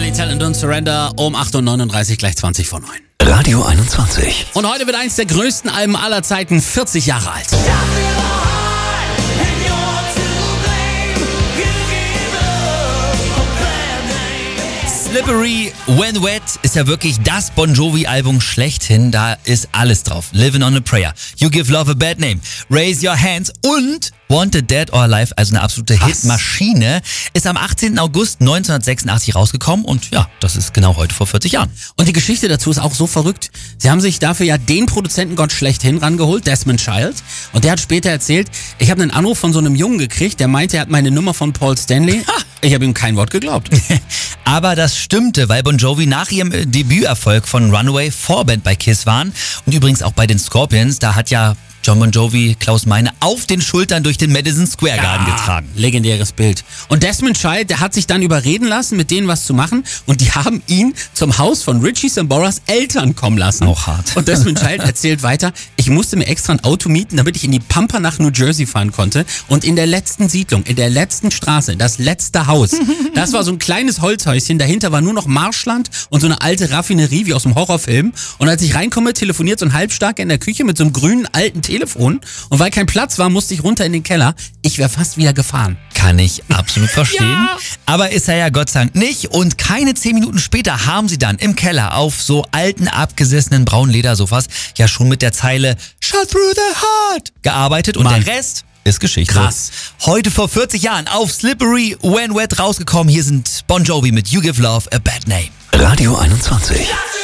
Bonjovi, Tell and Don't Surrender um 8:39 gleich 20 vor 9. Radio 21. Und heute wird eins der größten Alben aller Zeiten 40 Jahre alt. Slippery When Wet ist ja wirklich das Bon Jovi-Album schlechthin. Da ist alles drauf. Living on a Prayer, You Give Love a Bad Name, Raise Your Hands und Wanted Dead or Alive, also eine absolute Hitmaschine, ist am 18. August 1986 rausgekommen und ja, das ist genau heute vor 40 Jahren. Und die Geschichte dazu ist auch so verrückt. Sie haben sich dafür ja den Produzentengott schlechthin rangeholt, Desmond Child. Und der hat später erzählt, ich habe einen Anruf von so einem Jungen gekriegt, der meinte, er hat meine Nummer von Paul Stanley. Ich habe ihm kein Wort geglaubt. Aber das stimmte, weil Bon Jovi nach ihrem Debüterfolg von Runaway Vorband bei Kiss waren und übrigens auch bei den Scorpions. Da hat ja John Bon Jovi Klaus Meine auf den Schultern durch den Madison Square Garden getragen. Legendäres Bild. Und Desmond Child, der hat sich dann überreden lassen, mit denen was zu machen. Und die haben ihn zum Haus von Richie Samboras Eltern kommen lassen. Auch hart. Und Desmond Child erzählt weiter, ich musste mir extra ein Auto mieten, damit ich in die Pampa nach New Jersey fahren konnte. Und in der letzten Siedlung, in der letzten Straße, das letzte Haus, das war so ein kleines Holzhäuschen. Dahinter war nur noch Marschland und so eine alte Raffinerie wie aus dem Horrorfilm. Und als ich reinkomme, telefoniert so ein Halbstarker in der Küche mit so einem grünen alten Telefon. Und weil kein Platz war, musste ich runter in den Keller. Ich wäre fast wieder gefahren. Kann ich absolut verstehen. Ja. Aber ist er ja Gott sei Dank nicht. Und keine 10 Minuten später haben sie dann im Keller auf so alten, abgesessenen braunen Ledersofas ja schon mit der Zeile Shut through the heart gearbeitet. Und Mann. der Rest ist Geschichte. Krass. Heute vor 40 Jahren auf Slippery When Wet rausgekommen. Hier sind Bon Jovi mit You Give Love a Bad Name. Radio 21.